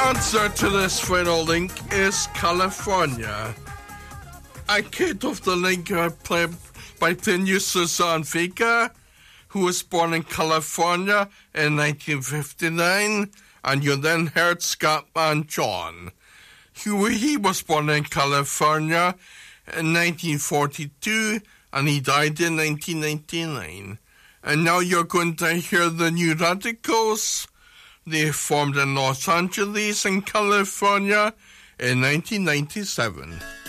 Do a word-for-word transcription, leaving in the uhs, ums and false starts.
answer to this final link is California. I kicked off the link uh, play, by playing you Suzanne Vega, who was born in California in nineteen fifty-nine, and you then heard Scatman John. He, he was born in California in nineteen forty-two, and he died in nineteen ninety-nine. And now you're going to hear the New Radicals. They formed in Los Angeles in California in nineteen ninety-seven.